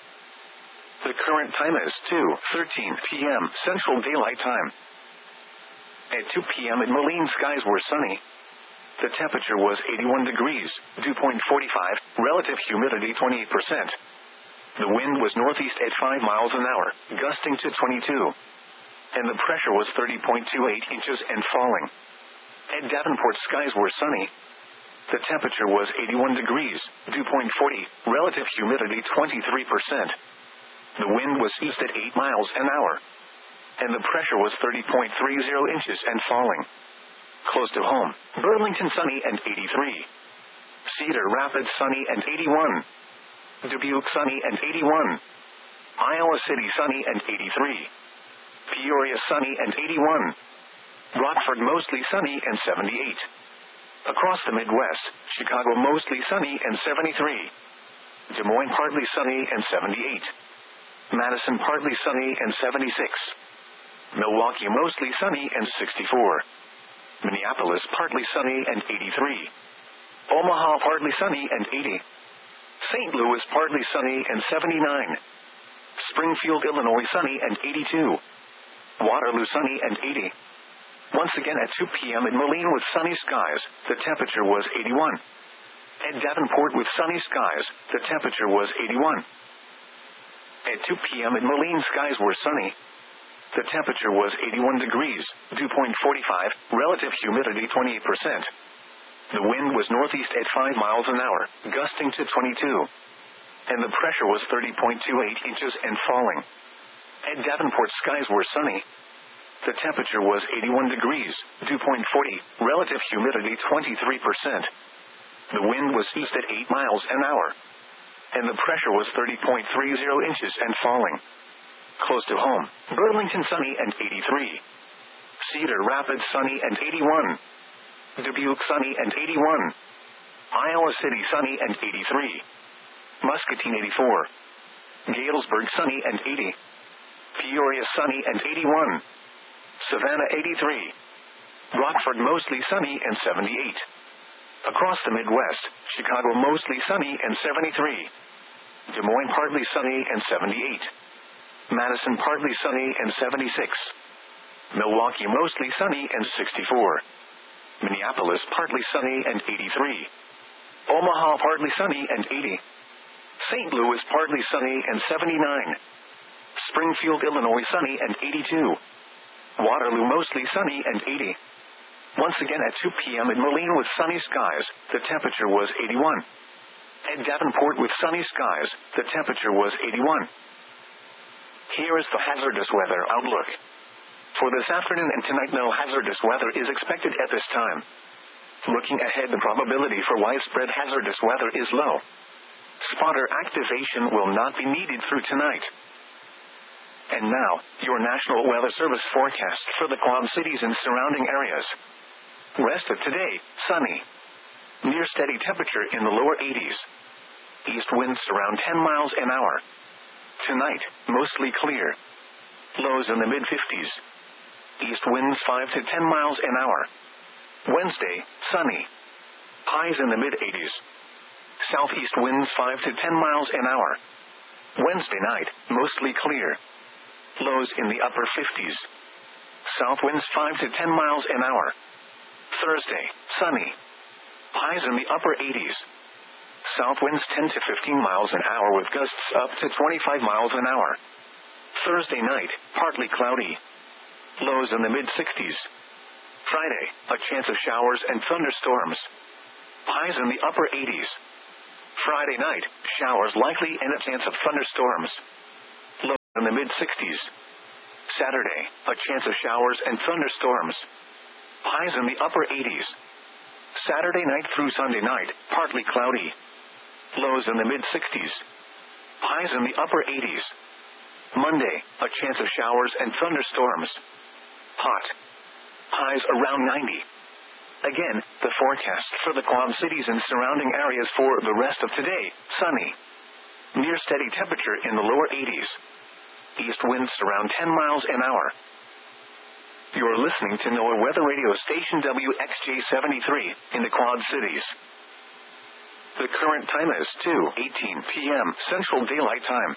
The current time is two thirteen p.m. Central Daylight Time. At two p.m. in Moline, skies were sunny. The temperature was eighty-one degrees, dew point forty-five, relative humidity twenty-eight percent. The wind was northeast at five miles an hour, gusting to twenty-two. And the pressure was thirty point two eight inches and falling. At Davenport, skies were sunny. The temperature was eighty-one degrees, dew point forty, relative humidity twenty-three percent. The wind was east at eight miles an hour. And the pressure was thirty point three zero inches and falling. Close to home, Burlington sunny and eighty-three. Cedar Rapids sunny and eighty-one. Dubuque sunny and eighty-one. Iowa City sunny and eighty-three. Peoria sunny and eighty-one. Rockford mostly sunny and seventy-eight. Across the Midwest, Chicago mostly sunny and seventy-three. Des Moines partly sunny and seventy-eight. Madison partly sunny and seventy-six. Milwaukee mostly sunny and sixty-four. Minneapolis partly sunny and eighty-three. Omaha partly sunny and eighty. Saint Louis partly sunny and seventy-nine. Springfield, Illinois sunny and eighty-two. Waterloo sunny and eighty. Once again at two p.m. in Moline with sunny skies, the temperature was eighty-one. At Davenport with sunny skies, the temperature was eighty-one. At two p.m. in Moline, skies were sunny. The temperature was eighty-one degrees, dew point forty-five, relative humidity twenty-eight percent. The wind was northeast at five miles an hour, gusting to twenty-two. And the pressure was thirty point two eight inches and falling. At Davenport, skies were sunny. The temperature was eighty-one degrees, dew point forty, relative humidity twenty-three percent. The wind was east at eight miles an hour. And the pressure was thirty point three zero inches and falling. Close to home, Burlington sunny and eighty-three. Cedar Rapids sunny and eighty-one. Dubuque sunny and eighty-one. Iowa City sunny and eighty-three. Muscatine eighty-four. Galesburg sunny and eighty. Peoria sunny and eighty-one. Savannah eighty-three. Rockford mostly sunny and seventy-eight. Across the Midwest, Chicago mostly sunny and seventy-three. Des Moines partly sunny and seventy-eight. Madison partly sunny and seventy-six. Milwaukee mostly sunny and sixty-four. Minneapolis partly sunny and eighty-three. Omaha partly sunny and eighty. Saint Louis partly sunny and seventy-nine. Springfield, Illinois sunny and eighty-two. Waterloo mostly sunny and eighty. Once again at two p.m. in Moline with sunny skies, the temperature was eighty-one. At Davenport with sunny skies, the temperature was eighty-one. Here is the hazardous weather outlook. For this afternoon and tonight, no hazardous weather is expected at this time. Looking ahead, the probability for widespread hazardous weather is low. Spotter activation will not be needed through tonight. And now, your National Weather Service forecast for the Quad Cities and surrounding areas. Rest of today, sunny. Near steady temperature in the lower eighties. East winds around ten miles an hour. Tonight, mostly clear. Lows in the mid fifties. East winds five to ten miles an hour. Wednesday, sunny. Highs in the mid eighties. Southeast winds five to ten miles an hour. Wednesday night, mostly clear. Lows in the upper fifties. South winds five to ten miles an hour. Thursday, sunny. Highs in the upper eighties. South winds ten to fifteen miles an hour with gusts up to twenty-five miles an hour. Thursday night, partly cloudy. Lows in the mid sixties. Friday, a chance of showers and thunderstorms. Highs in the upper eighties. Friday night, showers likely and a chance of thunderstorms. Lows in the mid mid sixties. Saturday, a chance of showers and thunderstorms. Highs in the upper eighties. Saturday night through Sunday night, partly cloudy. Lows in the mid sixties. Highs in the upper eighties. Monday, a chance of showers and thunderstorms. Hot. Highs around ninety. Again, the forecast for the Quad Cities and surrounding areas for the rest of today: sunny. Near steady temperature in the lower eighties. East winds around ten miles an hour. You're listening to NOAA Weather Radio Station W X J seventy-three in the Quad Cities. The current time is two eighteen p.m. Central Daylight Time.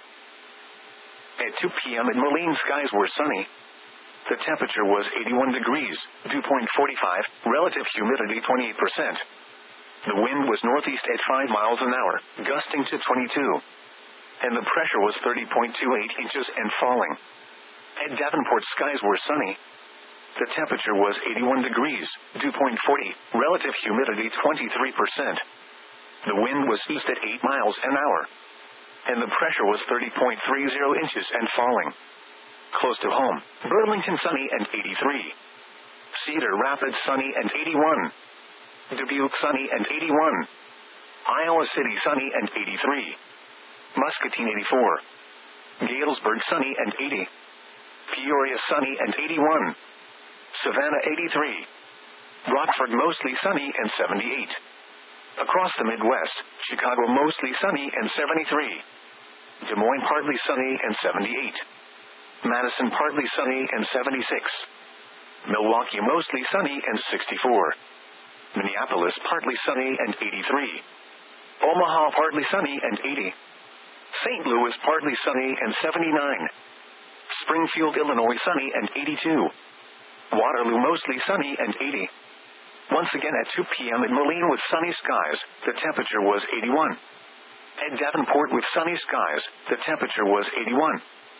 At two p.m. in Moline, skies were sunny. The temperature was eighty-one degrees, dew point forty-five, relative humidity twenty-eight percent. The wind was northeast at five miles an hour, gusting to twenty-two. And the pressure was thirty point two eight inches and falling. At Davenport, skies were sunny. The temperature was eighty-one degrees, dew point forty, relative humidity twenty-three percent. The wind was east at eight miles an hour. And the pressure was thirty point three zero inches and falling. Close to home, Burlington sunny and eighty-three. Cedar Rapids sunny and eighty-one. Dubuque sunny and eighty-one. Iowa City sunny and eighty-three. Muscatine eighty-four. Galesburg sunny and eighty. Peoria sunny and eighty-one. Savannah eighty-three. Rockford mostly sunny and seventy-eight. Across the Midwest, Chicago mostly sunny and seventy-three. Des Moines partly sunny and seventy-eight. Madison partly sunny and seventy-six. Milwaukee mostly sunny and sixty-four. Minneapolis partly sunny and eighty-three. Omaha partly sunny and eighty. Saint Louis partly sunny and seventy-nine. Springfield, Illinois sunny and eighty-two. Waterloo mostly sunny and eighty. Once again at two p.m. in Moline with sunny skies, the temperature was eighty-one. At Davenport with sunny skies, the temperature was eighty-one.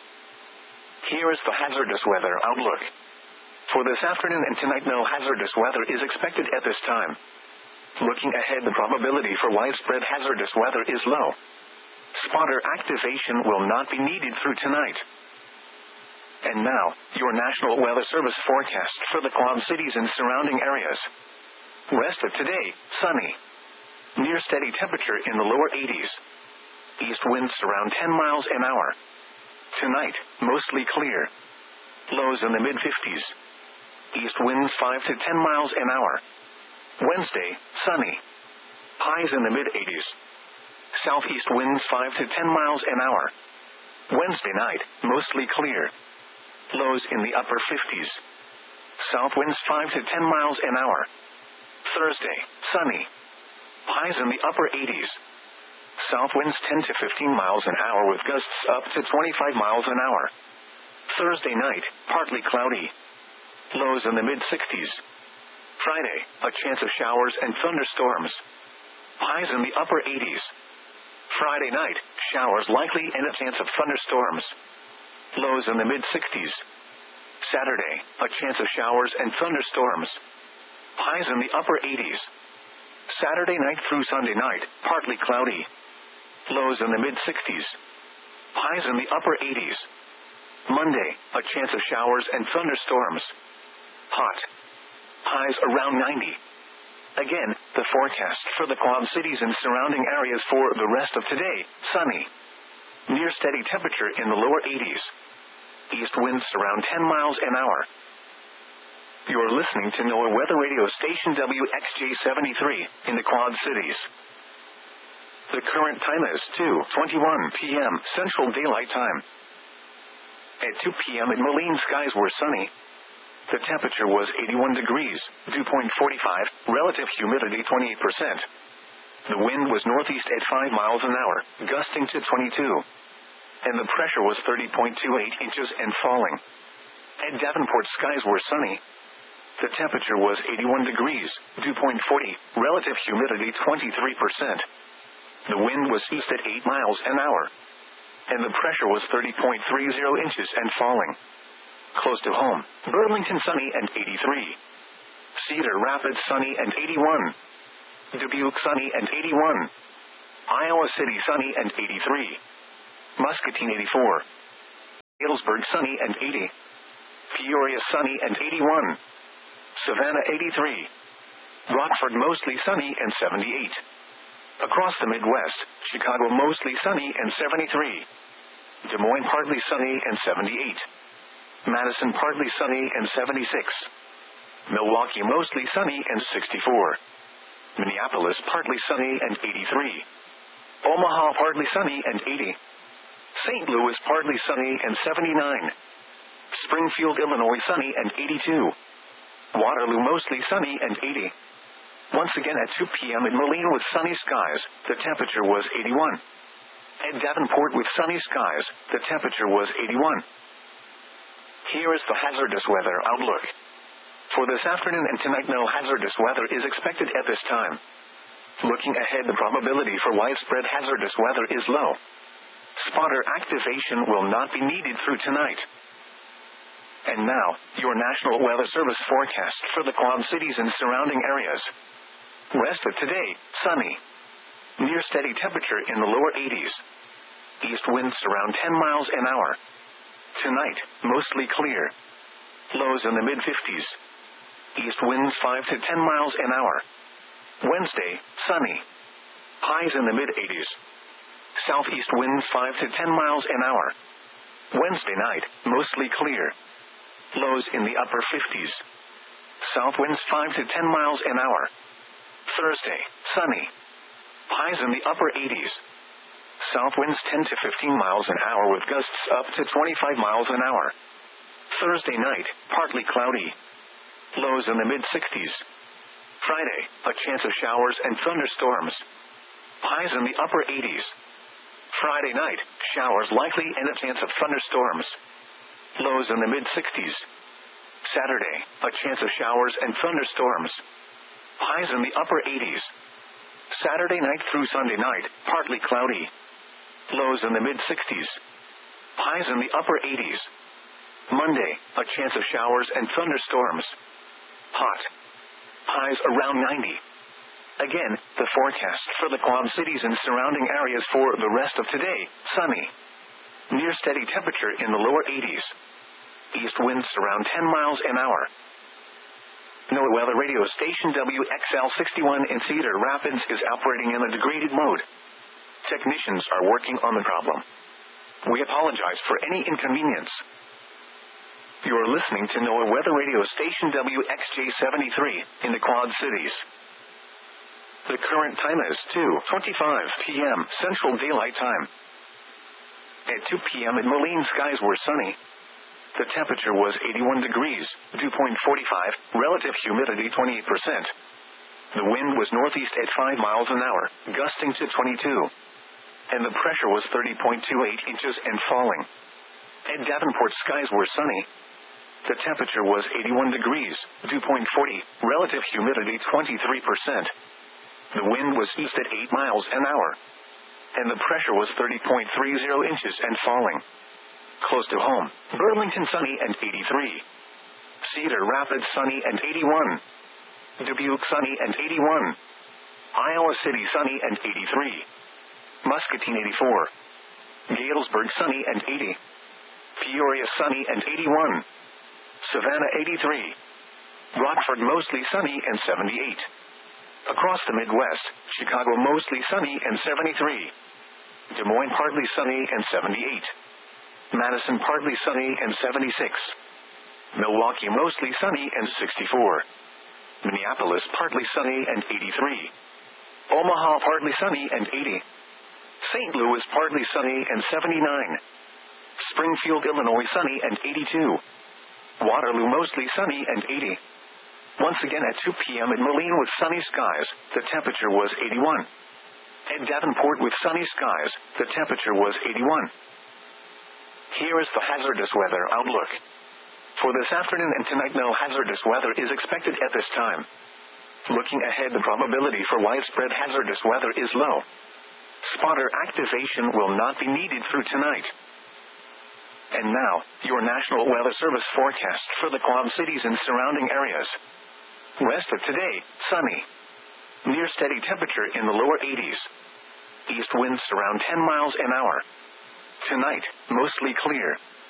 Here is the hazardous weather outlook. For this afternoon and tonight, no hazardous weather is expected at this time. Looking ahead, the probability for widespread hazardous weather is low. Spotter activation will not be needed through tonight. And now, your National Weather Service forecast for the Quad Cities and surrounding areas. Rest of today, sunny. Near steady temperature in the lower eighties. East winds around ten miles an hour. Tonight, mostly clear. Lows in the mid fifties. East winds five to ten miles an hour. Wednesday, sunny. Highs in the mid eighties. Southeast winds five to ten miles an hour. Wednesday night, mostly clear. Lows in the upper fifties. South winds five to ten miles an hour. Thursday, sunny. Highs in the upper eighties. South winds ten to fifteen miles an hour with gusts up to twenty-five miles an hour. Thursday night, partly cloudy. Lows in the mid sixties. Friday, a chance of showers and thunderstorms. Highs in the upper eighties. Friday night, showers likely and a chance of thunderstorms. Lows in the mid sixties. Saturday, a chance of showers and thunderstorms. Highs in the upper eighties. Saturday night through Sunday night, partly cloudy. Lows in the mid sixties. Highs in the upper eighties. Monday, a chance of showers and thunderstorms. Hot. Highs around ninety. Again, the forecast for the Quad Cities and surrounding areas for the rest of today: sunny. Near steady temperature in the lower eighties. East winds around ten miles an hour. You're listening to NOAA Weather Radio Station W X J seventy-three in the Quad Cities. The current time is two twenty-one p.m. Central Daylight Time. At two p.m. in Moline, skies were sunny. The temperature was eighty-one degrees, dew point forty-five, relative humidity twenty-eight percent. The wind was northeast at five miles an hour, gusting to twenty-two. And the pressure was thirty point two eight inches and falling. At Davenport, skies were sunny. The temperature was eighty-one degrees, dew point forty, relative humidity twenty-three percent. The wind was east at eight miles an hour. And the pressure was thirty point three zero inches and falling. Close to home, Burlington sunny and eighty-three. Cedar Rapids sunny and eighty-one. Dubuque sunny and eighty-one. Iowa City sunny and eighty-three. Muscatine eighty-four. Galesburg sunny and eighty. Peoria sunny and eighty-one. Savannah eighty-three. Rockford mostly sunny and seventy-eight. Across the Midwest, Chicago mostly sunny and seventy-three. Des Moines partly sunny and seventy-eight. Madison partly sunny and seventy-six. Milwaukee mostly sunny and sixty-four. Minneapolis partly sunny and eighty-three. Omaha partly sunny and eighty. Saint Louis partly sunny and seventy-nine. Springfield, Illinois sunny and eighty-two. Waterloo mostly sunny and eighty. Once again at two p.m. in Moline with sunny skies, the temperature was eighty-one. At Davenport with sunny skies, the temperature was eighty-one. Here is the hazardous weather outlook. For this afternoon and tonight, no hazardous weather is expected at this time. Looking ahead, the probability for widespread hazardous weather is low. Spotter activation will not be needed through tonight. And now, your National Weather Service forecast for the Quad Cities and surrounding areas. Rest of today, sunny. Near steady temperature in the lower eighties. East winds around ten miles an hour. Tonight, mostly clear. Lows in the mid-fifties. East winds five to ten miles an hour. Wednesday, sunny. Highs in the mid-eighties. Southeast winds five to ten miles an hour. Wednesday night, mostly clear. Lows in the upper fifties. South winds five to ten miles an hour. Thursday, sunny. Highs in the upper eighties. South winds ten to fifteen miles an hour with gusts up to twenty-five miles an hour. Thursday night, partly cloudy. Lows in the mid-sixties. Friday, a chance of showers and thunderstorms. Highs in the upper eighties. Friday night, showers likely and a chance of thunderstorms. Lows in the mid-sixties. Saturday, a chance of showers and thunderstorms. Highs in the upper eighties. Saturday night through Sunday night, partly cloudy. Lows in the mid-sixties. Highs in the upper eighties. Monday, a chance of showers and thunderstorms. Hot. Highs around ninety. Again, the forecast for the Quad Cities and surrounding areas for the rest of today, sunny. Near steady temperature in the lower eighties. East winds around ten miles an hour. NOAA Weather Radio Station W X L sixty-one in Cedar Rapids is operating in a degraded mode. Technicians are working on the problem. We apologize for any inconvenience. You are listening to NOAA Weather Radio Station W X J seventy-three in the Quad Cities. The current time is two twenty-five p.m. Central Daylight Time. At two p.m. in Moline, skies were sunny. The temperature was eighty-one degrees, dew point forty-five, relative humidity twenty-eight percent. The wind was northeast at five miles an hour, gusting to twenty-two. And the pressure was thirty point two eight inches and falling. At Davenport, skies were sunny. The temperature was eighty-one degrees, dew point forty, relative humidity twenty-three percent. The wind was east at eight miles an hour. And the pressure was thirty point three zero inches and falling. Close to home, Burlington sunny and eighty-three. Cedar Rapids sunny and eighty-one. Dubuque sunny and eighty-one. Iowa City sunny and eighty-three. Muscatine eighty-four. Galesburg sunny and eighty. Peoria sunny and eighty-one. Savannah eighty-three. Rockford mostly sunny and seventy-eight. Across the Midwest, Chicago mostly sunny and seventy-three. Des Moines partly sunny and seventy-eight. Madison partly sunny and seventy-six. Milwaukee mostly sunny and sixty-four. Minneapolis partly sunny and eighty-three. Omaha partly sunny and eighty. Saint Louis partly sunny and seventy-nine. Springfield, Illinois sunny and eighty-two. Waterloo mostly sunny and eighty. Once again at two p.m. in Moline with sunny skies, the temperature was eighty-one. At Davenport with sunny skies, the temperature was eighty-one. Here is the hazardous weather outlook. For this afternoon and tonight, no hazardous weather is expected at this time. Looking ahead, the probability for widespread hazardous weather is low. Spotter activation will not be needed through tonight. And now, your National Weather Service forecast for the Quad Cities and surrounding areas. Rest of today, sunny. Near steady temperature in the lower eighties. East winds around ten miles an hour. Tonight, mostly clear.